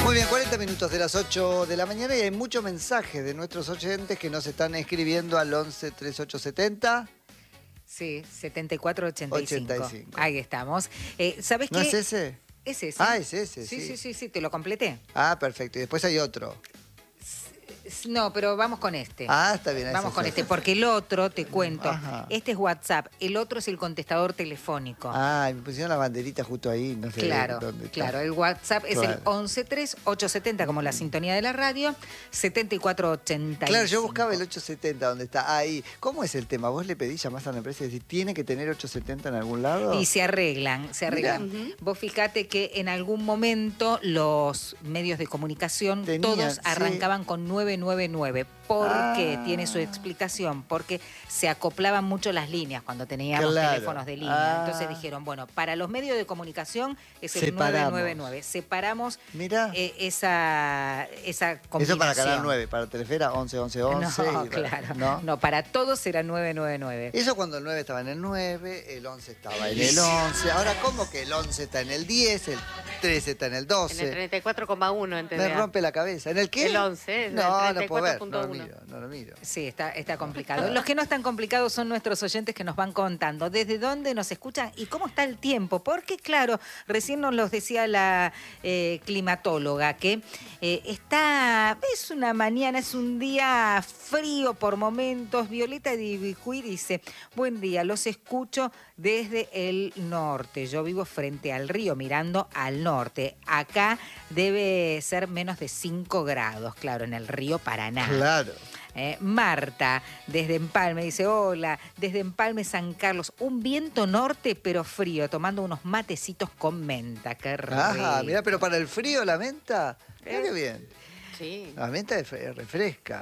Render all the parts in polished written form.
Muy bien, 40 minutos de las 8 de la mañana y hay muchos mensajes de nuestros oyentes que nos están escribiendo al 11 3870. Sí, 7485. 85. Ahí estamos. ¿Sabes qué? ¿No es ese? Es ese. Ah, es ese, sí. Sí, te lo completé. Ah, perfecto. Y después hay otro. No, pero vamos con este. Ah, está bien. Vamos con este, porque el otro, te cuento, Ajá. este es WhatsApp, el otro es el contestador telefónico. Ah, me pusieron la banderita justo ahí, no sé Claro, dónde está. claro, el WhatsApp es el 113870, como la sintonía de la radio, 7485. Claro, yo buscaba el 870, donde está ahí. ¿Cómo es el tema? ¿Vos le pedís, llamás a la empresa y decís, ¿tiene que tener 870 en algún lado? Y se arreglan. Mirá. Vos fíjate que en algún momento los medios de comunicación todos arrancaban con 999. ¿Por qué? Tiene su explicación. Porque se acoplaban mucho las líneas cuando teníamos teléfonos de línea. Entonces dijeron, bueno, para los medios de comunicación es el 999. Separamos esa combinación. Eso para Canal 9, para Telefera 11, 11, 11. No, claro. No, para todos era 999. Eso cuando el 9 estaba en el 9, el 11 estaba en el 11. Ahora, ¿cómo que el 11 está en el 10, el 13 está en el 12? En el 34,1 en TVA. Me rompe la cabeza. ¿En el qué? El 11, no, no puedo ver, no lo miro. Sí, está complicado. Los que no están complicados son nuestros oyentes que nos van contando desde dónde nos escuchan y cómo está el tiempo. Porque, claro, recién nos los decía la climatóloga, que es una mañana, es un día frío por momentos. Violeta Divicuí dice, buen día, los escucho desde el norte. Yo vivo frente al río, mirando al norte. Acá debe ser menos de 5 grados, claro, en el río Paraná. Claro. Marta, desde Empalme, dice, hola, desde Empalme, San Carlos, un viento norte pero frío, tomando unos matecitos con menta, qué rico. Ajá, mirá, pero para el frío la menta, mirá qué bien. Sí. La menta refresca.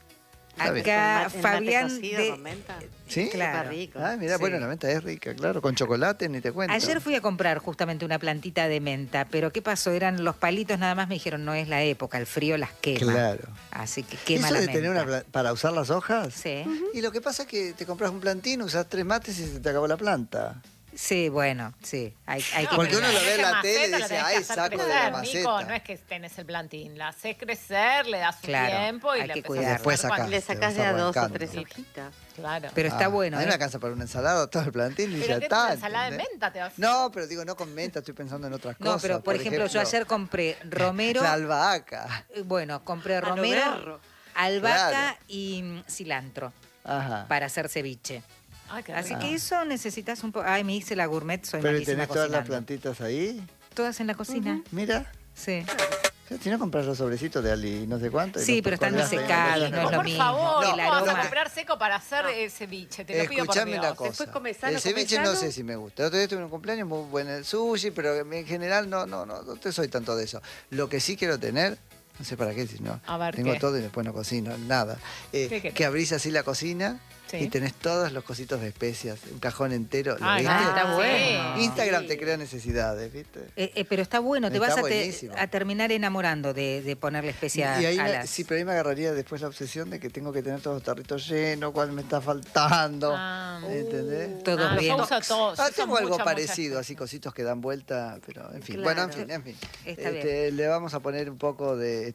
Acá Fabián cocido con menta. ¿Sí? Claro. Está rico. Ah, mirá, Sí. bueno, la menta es rica, claro, con chocolate ni te cuento. Ayer fui a comprar justamente una plantita de menta, pero ¿qué pasó? Eran los palitos nada más, me dijeron, no es la época, el frío las quema. Claro. Así que quema ¿Eso la de menta. tener para usar las hojas? Sí. Y lo que pasa es que te compras un plantín, usas 3 mates y se te acabó la planta. Sí, bueno, sí. Hay que Porque uno lo ve en la maceta tele y la dice, tenés que ay, hacer saco de la crecer, maceta. Nico, no es que tenés el plantín, la haces crecer, le das un Claro, tiempo y hay le que empezás cuidar. a Después poner sacás. Le sacás de a 2 o 3 hojitas. Claro. Pero está bueno. A mí me alcanza para una ensalada todo el plantín y Pero ya ¿qué está. es ensalada de ¿entendés? menta te vas a hacer? No, pero digo, no con menta, estoy pensando en otras cosas. No, pero por ejemplo, yo ayer compré romero. La albahaca. Bueno, compré A lo romero, berro. albahaca Claro. y cilantro Ajá. para hacer ceviche. Ay, qué Así rico. que eso necesitas un poco. Ay, me hice la gourmet, soy Pero ¿y malísima tenés todas las cocinando. plantitas ahí? ¿Todas en la cocina? Mira. Sí. Si no compras los sobrecitos de Ali, no sé cuánto. y Sí, los pero están colgás ahí en la disecados, cocina. no es lo Por mismo. favor, El ¿cómo vas a aroma. comprar seco para hacer ceviche? Te lo pido por Escuchame Dios. una cosa. Después come sano, el ceviche come no sano. sé si me gusta. El otro día tuve un cumpleaños muy bueno el sushi, pero en general no te soy tanto de eso. Lo que sí quiero tener, no sé para qué, si no. A ver, tengo ¿qué? todo y después no cocino, nada. querés? Que abrís así la cocina Sí. y tenés todos los cositos de especias, un cajón entero. ¿Lo Ay, viste? está bueno. sí. Instagram Sí. te crea necesidades, ¿viste? Pero está bueno, te Está vas buenísimo. a terminar enamorando de ponerle especia Y ahí a las... sí, pero ahí me agarraría después la obsesión de que tengo que tener todos los tarritos llenos, cuál me está faltando. ¿Entendés? Todo Yo bien. uso todo. yo uso Tengo algo mucha parecido, así cositos que dan vuelta, pero en fin. Claro. Bueno, en fin. Está bien. Le vamos a poner un poco de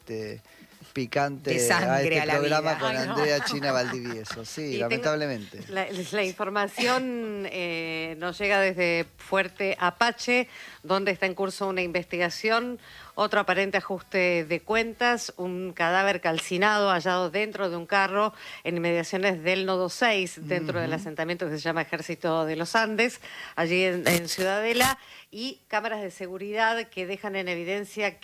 picante De sangre a este a la programa vida. con Ay, no. Andrea China Valdivieso. Sí, Y tengo- lamentablemente. La información nos llega desde Fuerte Apache, donde está en curso una investigación, otro aparente ajuste de cuentas, un cadáver calcinado hallado dentro de un carro en inmediaciones del Nodo 6, dentro del asentamiento que se llama Ejército de los Andes, allí en Ciudadela, y cámaras de seguridad que dejan en evidencia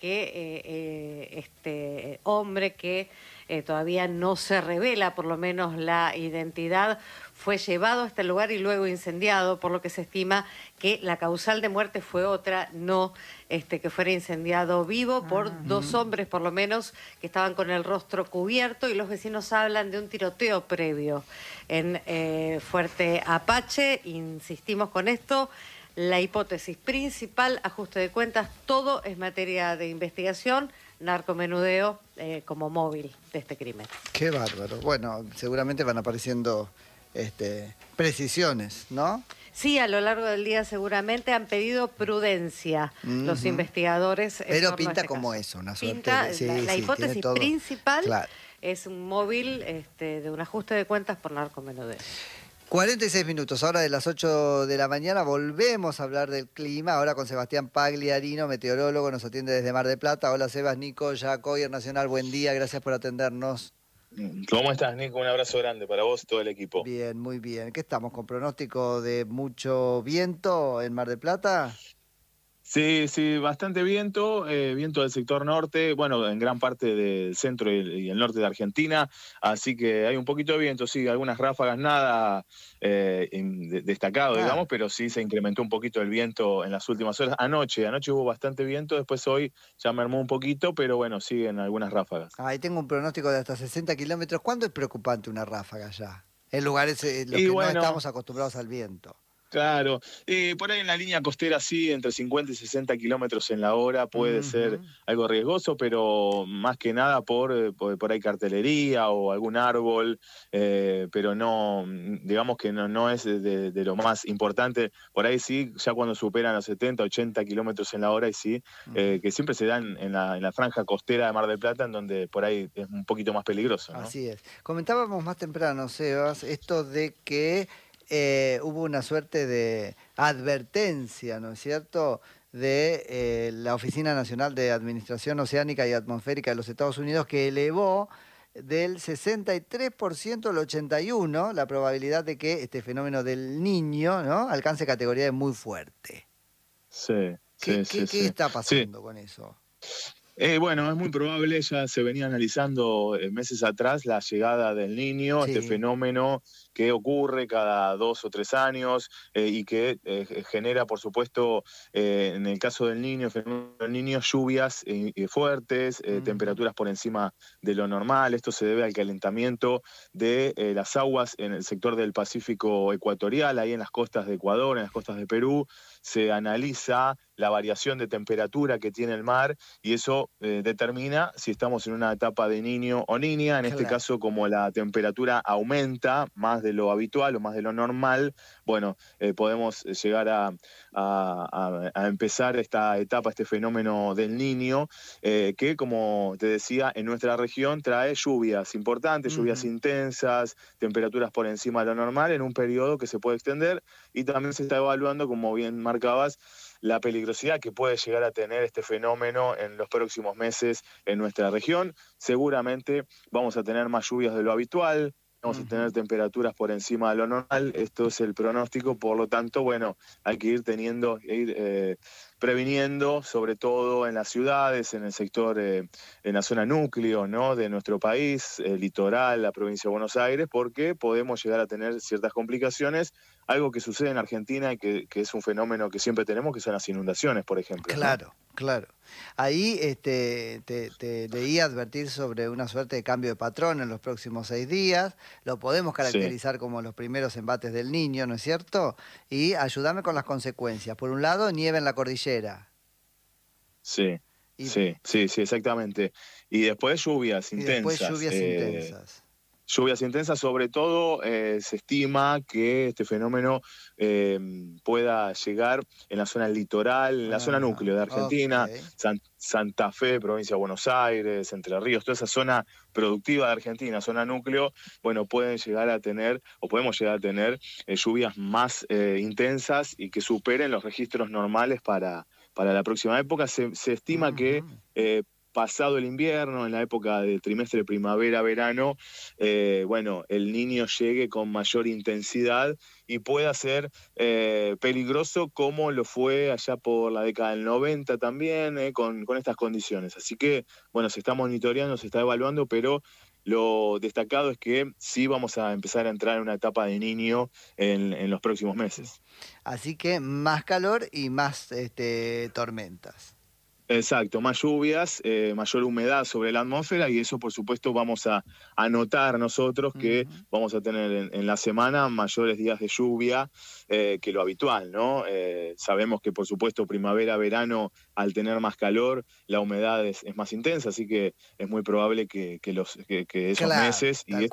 que este hombre que todavía no se revela, por lo menos la identidad, fue llevado a este lugar y luego incendiado, por lo que se estima que la causal de muerte fue otra, no que fuera incendiado vivo por 2 hombres, por lo menos, que estaban con el rostro cubierto, y los vecinos hablan de un tiroteo previo en Fuerte Apache. Insistimos con esto. La hipótesis principal, ajuste de cuentas, todo es materia de investigación, narcomenudeo como móvil de este crimen. Qué bárbaro. Bueno, seguramente van apareciendo precisiones, ¿no? Sí, a lo largo del día seguramente han pedido prudencia los investigadores. Pero torno a pinta este como caso. eso, una suerte Pinta, de... Sí, la sí, hipótesis tiene todo. principal Claro. es un móvil de un ajuste de cuentas por narcomenudeo. 46 minutos, ahora de las 8 de la mañana, volvemos a hablar del clima, ahora con Sebastián Pagliarino, meteorólogo, nos atiende desde Mar del Plata. Hola Sebas, Nico, Jacoyer Nacional, buen día, gracias por atendernos. ¿Cómo estás, Nico? Un abrazo grande para vos y todo el equipo. Bien, muy bien. ¿Qué estamos? ¿Con pronóstico de mucho viento en Mar del Plata? Sí, sí, bastante viento, viento del sector norte, bueno, en gran parte del centro y el norte de Argentina, así que hay un poquito de viento, sí, algunas ráfagas, nada destacado, digamos, pero sí se incrementó un poquito el viento en las últimas horas. Anoche hubo bastante viento, después hoy ya mermó un poquito, pero bueno, siguen algunas ráfagas. Ahí tengo un pronóstico de hasta 60 kilómetros. ¿Cuándo es preocupante una ráfaga ya? En lugares en los Y que bueno, no estamos acostumbrados al viento. Claro, por ahí en la línea costera sí, entre 50 y 60 kilómetros en la hora puede ser algo riesgoso, pero más que nada por ahí cartelería o algún árbol, pero no, digamos que no es de lo más importante. Por ahí sí, ya cuando superan los 70, 80 kilómetros en la hora, y sí, que siempre se dan en la franja costera de Mar del Plata, en donde por ahí es un poquito más peligroso, ¿no? Así es. Comentábamos más temprano, Sebas, esto de que hubo una suerte de advertencia, ¿no es cierto?, de la Oficina Nacional de Administración Oceánica y Atmosférica de los Estados Unidos, que elevó del 63% al 81% la probabilidad de que este fenómeno del Niño, ¿no?, alcance categoría de muy fuerte. Sí, ¿Qué sí. está pasando con eso? Bueno, es muy probable, ya se venía analizando meses atrás la llegada del Niño, Sí. este fenómeno que ocurre cada 2 o 3 años y que genera, por supuesto, en el caso del Niño, el fenómeno del Niño, lluvias fuertes, temperaturas por encima de lo normal. Esto se debe al calentamiento de las aguas en el sector del Pacífico ecuatorial, ahí en las costas de Ecuador, en las costas de Perú. Se analiza la variación de temperatura que tiene el mar y eso determina si estamos en una etapa de niño o niña. En este caso, como la temperatura aumenta más de lo habitual o más de lo normal, bueno, podemos llegar a empezar esta etapa, este fenómeno del Niño, que, como te decía, en nuestra región trae lluvias importantes, lluvias intensas, temperaturas por encima de lo normal en un periodo que se puede extender, y también se está evaluando, como bien marcabas, la peligrosidad que puede llegar a tener este fenómeno en los próximos meses en nuestra región. Seguramente vamos a tener más lluvias de lo habitual, vamos a tener temperaturas por encima de lo normal. Esto es el pronóstico, por lo tanto, bueno, hay que ir previniendo, sobre todo en las ciudades, en el sector, en la zona núcleo, ¿no?, de nuestro país, el litoral, la provincia de Buenos Aires, porque podemos llegar a tener ciertas complicaciones, algo que sucede en Argentina y que es un fenómeno que siempre tenemos, que son las inundaciones, por ejemplo. Claro, ¿no? claro. Ahí te leí advertir sobre una suerte de cambio de patrón en los próximos 6 días. Lo podemos caracterizar como los primeros embates del Niño, ¿no es cierto? Y ayúdame con las consecuencias. Por un lado, nieve en la cordillera. Sí, exactamente. Y después lluvias intensas. Después lluvias intensas. Lluvias intensas, sobre todo se estima que este fenómeno pueda llegar en la zona litoral, en la zona núcleo de Argentina, Santa Fe, provincia de Buenos Aires, Entre Ríos, toda esa zona productiva de Argentina, zona núcleo, bueno, podemos llegar a tener lluvias más intensas y que superen los registros normales para la próxima época. Se estima que pasado el invierno, en la época del trimestre primavera-verano, bueno, el Niño llegue con mayor intensidad y pueda ser peligroso, como lo fue allá por la década del 90 también, con estas condiciones. Así que, bueno, se está monitoreando, se está evaluando, pero lo destacado es que sí vamos a empezar a entrar en una etapa de Niño en los próximos meses. Así que más calor y más tormentas. Exacto, más lluvias, mayor humedad sobre la atmósfera, y eso, por supuesto, vamos a notar nosotros que vamos a tener en la semana mayores días de lluvia que lo habitual, ¿no? Sabemos que, por supuesto, primavera, verano, al tener más calor, la humedad es más intensa, así que es muy probable que esos meses, y esto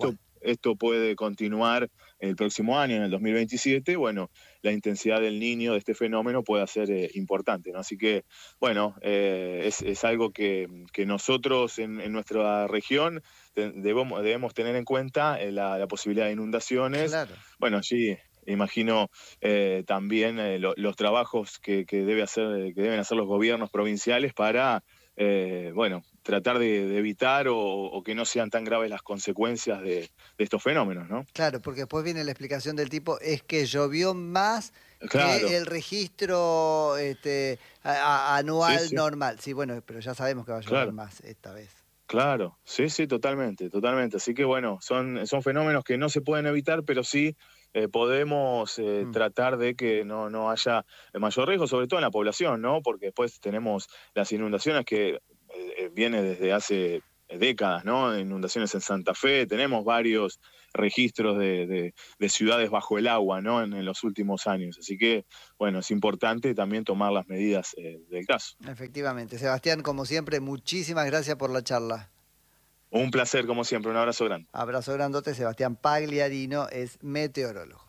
esto puede continuar el próximo año, en el 2027, bueno, la intensidad del Niño, de este fenómeno, puede ser importante, ¿no? Así que, bueno, es algo que nosotros en nuestra región debemos tener en cuenta, la posibilidad de inundaciones. Claro. Bueno, sí. Imagino también los trabajos que deben hacer los gobiernos provinciales para, bueno, tratar de evitar o que no sean tan graves las consecuencias de estos fenómenos, ¿no? Claro, porque después viene la explicación del tipo, es que llovió más Claro. que el registro anual Sí. normal. Sí, bueno, pero ya sabemos que va a llover Claro. más esta vez. Claro, sí, totalmente. Así que bueno, son fenómenos que no se pueden evitar, pero sí podemos tratar de que no haya mayor riesgo, sobre todo en la población, ¿no? Porque después tenemos las inundaciones que viene desde hace décadas, ¿no? Inundaciones en Santa Fe, tenemos varios registros de ciudades bajo el agua, ¿no? En los últimos años. Así que, bueno, es importante también tomar las medidas del caso. Efectivamente. Sebastián, como siempre, muchísimas gracias por la charla. Un placer, como siempre. Un abrazo grande. Abrazo grandote. Sebastián Pagliarino es meteorólogo.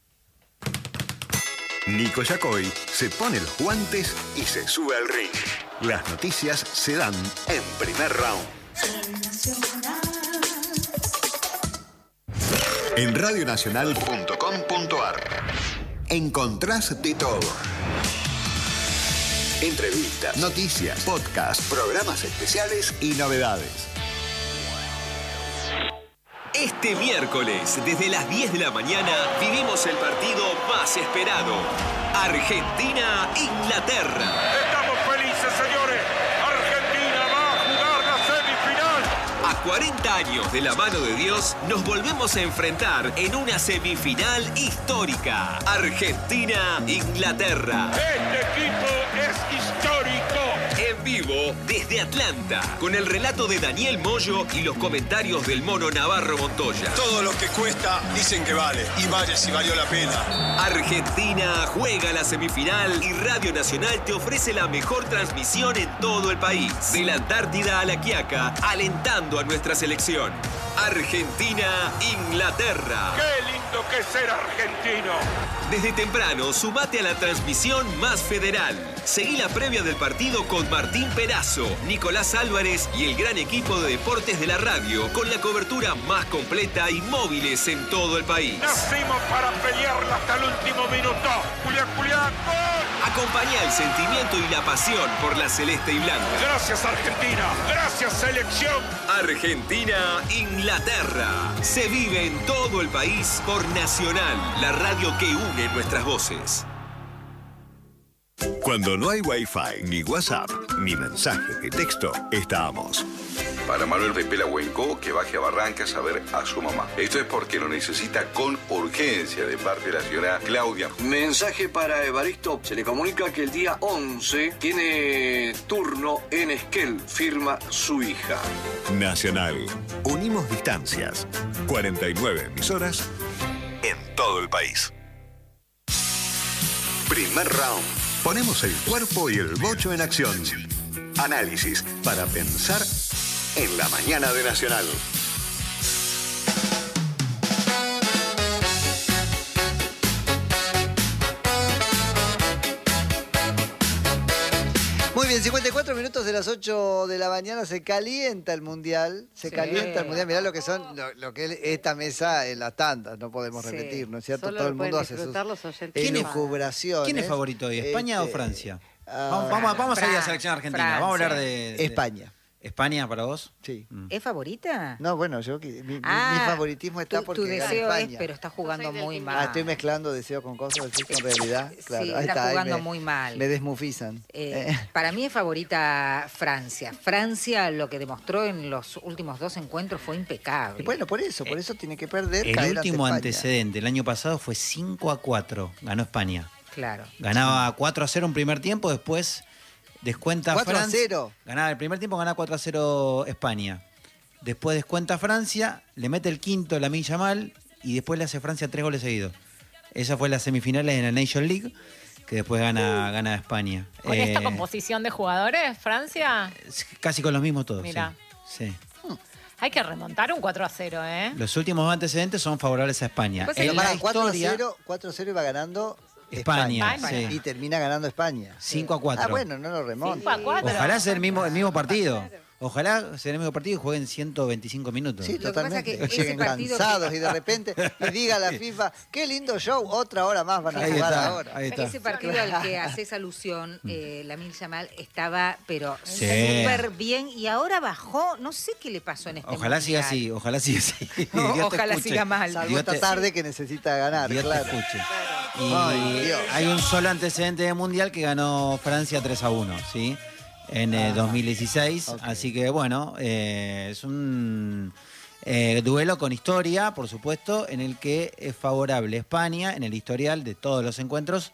Nico Yacoy se pone los guantes y se sube al ring. Las noticias se dan en Primer Round. En radionacional.com.ar encontrás de todo. Entrevistas, noticias, podcasts, programas especiales y novedades. Este miércoles, desde las 10 de la mañana, vivimos el partido más esperado. Argentina-Inglaterra. Estamos felices, señores. Argentina va a jugar la semifinal. A 40 años de la mano de Dios, nos volvemos a enfrentar en una semifinal histórica. Argentina-Inglaterra. Este equipo es histórico. En vivo desde Atlanta, con el relato de Daniel Moyo y los comentarios del Mono Navarro Montoya. Todo lo que cuesta dicen que vale, y vale si valió la pena. Argentina juega la semifinal y Radio Nacional te ofrece la mejor transmisión en todo el país. De la Antártida a La Quiaca, alentando a nuestra selección. Argentina-Inglaterra. ¡Qué lindo que es ser argentino! Desde temprano, sumate a la transmisión más federal. Seguí la previa del partido con Martín Perazo, Nicolás Álvarez y el gran equipo de deportes de la radio, con la cobertura más completa y móviles en todo el país. Nacimos para pelearla hasta el último minuto. Julián, ¡gol! Acompañá el sentimiento y la pasión por la celeste y blanca. Gracias, Argentina. Gracias, selección. Argentina-Inglaterra. Se vive en todo el país por Nacional, la radio que une nuestras voces. Cuando no hay Wi-Fi, ni WhatsApp, ni mensajes de texto, estamos. Para Manuel de Pelahuenco, que baje a Barrancas a ver a su mamá. Esto es porque lo necesita con urgencia de parte de la señora Claudia. Mensaje para Evaristo. Se le comunica que el día 11 tiene turno en Esquel. Firma su hija. Nacional. Unimos distancias. 49 emisoras en todo el país. Primer round. Ponemos el cuerpo y el bocho en acción. Análisis para pensar en la mañana de Nacional. Muy bien, 54 minutos de las 8 de la mañana, se calienta el Mundial, mirá lo que son, lo que es esta mesa en las tandas, no podemos repetir, ¿no es cierto? Solo todo el lo mundo pueden hace sus disfrutar los oyentes. elucubraciones. ¿Quién es favorito hoy, España o Francia? Vamos a ir a la selección argentina, Francia. vamos a hablar de España. ¿España para vos? Sí. ¿Es favorita? No, bueno, mi favoritismo está porque tu gana deseo España. es, pero está jugando muy mal. Ah, estoy mezclando deseo con cosas, decís con realidad. Claro, Sí, ahí está ahí jugando muy mal. Me desmufizan. Para mí es favorita Francia. Francia lo que demostró en los últimos 2 encuentros fue impecable. Y bueno, por eso tiene que perder. El caer último ante España. antecedente, el año pasado fue 5-4, ganó España. Claro. Ganaba 4-0 un primer tiempo, después descuenta 4-0. Ganaba el primer tiempo, ganaba 4-0 España. Después descuenta Francia, le mete el quinto Lamine Yamal y después le hace Francia 3 goles seguidos. Esa fue las semifinales en la Nation League, que después gana España. ¿Con esta composición de jugadores, Francia? Casi con los mismos todos. Mirá. Sí. Hay que remontar un 4-0, ¿eh? Los últimos antecedentes son favorables a España. Pues En la 4-0 iba ganando España, sí. Y termina ganando España. 5-4. Ah, bueno, no lo remonta. 5-4. Ojalá sea el mismo partido. Ojalá sea el mismo partido y jueguen 125 minutos. Sí, Lo que pasa totalmente. que ese Lleguen partido cansados y de repente y diga la FIFA, qué lindo show, otra hora más van a Ahí jugar está, ahora. ahí está. Ese partido al que haces alusión, Lamine Yamal, estaba, pero Sí. súper bien y ahora bajó. No sé qué le pasó en este Ojalá siga mundial. así, ojalá siga así. No, Dios te ojalá escuche. siga mal. Salvo Dios esta te- tarde que necesita ganar, Dios te claro. escuche. Y Ay, Dios. hay un solo antecedente de mundial que ganó Francia 3-1, ¿sí? En 2016. ok. Así que bueno, es un duelo con historia, por supuesto, en el que es favorable España en el historial de todos los encuentros.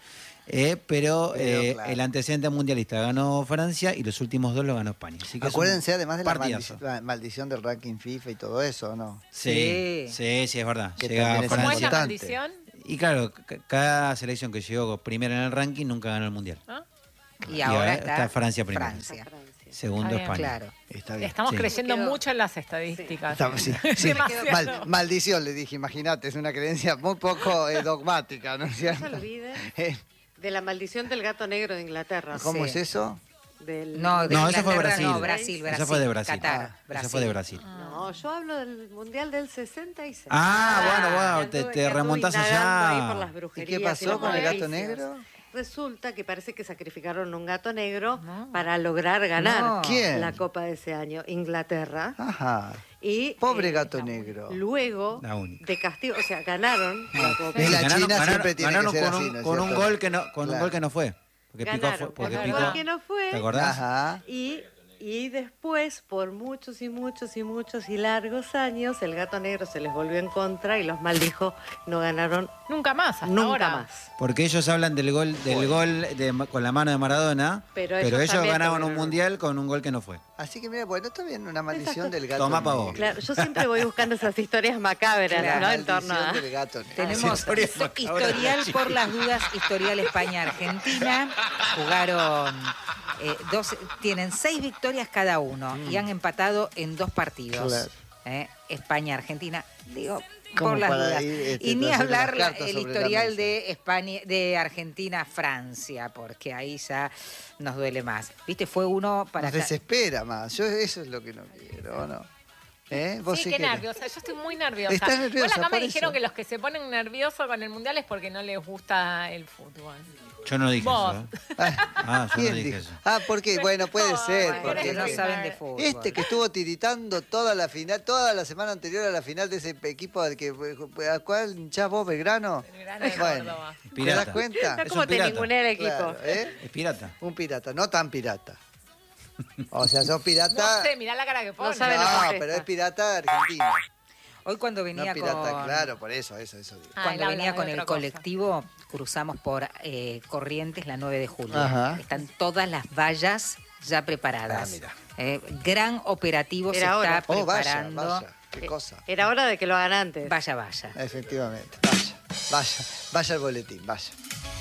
Pero claro. el antecedente mundialista ganó Francia y los últimos dos lo ganó España. Así que es un Acuérdense además de la partidazo. maldición del ranking FIFA y todo eso, ¿no? Sí, es verdad. Que Llega también es ¿Cómo es la importante. maldición? Y claro, cada selección que llegó primero en el ranking nunca ganó el mundial. ¿Ah? Y ahora está Francia primero. Francia. Segundo Está bien, España. Claro. Está bien. Estamos Sí. creyendo Quedó. mucho en las estadísticas. Estamos- sí, sí. Demasiado. Maldición, le dije, imagínate, es una creencia muy poco dogmática, ¿no es No se cierto? olviden Eh, de la maldición del gato negro de Inglaterra. ¿Cómo Sí. es eso? Del- No, de No, esa fue Inglaterra Brasil. no, Brasil. Esa fue de Brasil. Qatar, Esa fue de Brasil. No, yo hablo del Mundial del 66. Bueno, Que te remontás indagando ahí por las allá. ¿Y brujerías qué y pasó los con el gato maleficios. negro? Resulta que parece que sacrificaron un gato negro para lograr ganar No. ¿Quién? la Copa de ese año, Inglaterra. Ajá. Y Pobre gato negro. luego La única. de castigo, o sea, ganaron la Copa. Y la Ganaron- China ganaron- siempre tiene que ganaron ser con así, un, ¿no es con un cierto? gol que no, con un Claro. gol que no fue. Porque Ganaron picó, con porque un picó. gol que no fue. ¿Te acordás? Ajá. Y después, por muchos y muchos y muchos y largos años, el gato negro se les volvió en contra y los maldijo, no ganaron Nunca más, hasta nunca ahora. más. Porque ellos hablan del gol con la mano de Maradona, Pero pero ellos ellos también ganaban un tuvieron- mundial con un gol que no fue. Así que mira, bueno, está bien una maldición del gato Toma pa' vos. negro. Claro, yo siempre voy buscando esas historias macabras, La ¿no? En torno maldición a... del gato negro. Tenemos Historia macabra. historial por las dudas, historial España-Argentina. Jugaron tienen 6 victorias cada uno y han empatado en 2 partidos. Claro. España-Argentina, digo, Como por las para dudas. ir, Y ni hacer hablar las cartas el sobre la historial mesa. de España, de Argentina-Francia, porque ahí ya nos duele más. ¿Viste? Fue uno para Nos desespera más. Yo eso es lo que no quiero, ¿o no? ¿Vos Sí, sí qué querés? nerviosa. Yo estoy muy nerviosa. Estás nerviosa, Bueno, acá me por dijeron eso. que los que se ponen nerviosos con el mundial es porque no les gusta el fútbol. Yo no dije Vos. eso. Yo no ¿Quién dije dijo? eso. Ah, porque, bueno, puede ser. Bueno, Porque que no saben de fútbol. este que estuvo tiritando toda la final, toda la semana anterior a la final de ese equipo al que ¿a cuál hinchás vos, Belgrano? Belgrano de Bueno, Córdoba. ¿te das Pirata. cuenta? No Es como un te pirata. ningunea el equipo. Claro, Es pirata. Un pirata, no tan pirata. O sea, sos pirata. No sé, mirá la cara que pone. No sabe lo No, contesta. pero es pirata argentino. Hoy cuando No venía pirata, con... claro, por eso digo. Ah, Cuando él venía habla con de el otra cosa. colectivo, cruzamos por Corrientes la 9 de julio. Ajá. Están todas las vallas ya preparadas. Ah, mira. Gran operativo se Era hora. está Oh, vaya, preparando. vaya, qué cosa. Era hora de que lo hagan antes. Vaya, vaya. Efectivamente, vaya el boletín, vaya.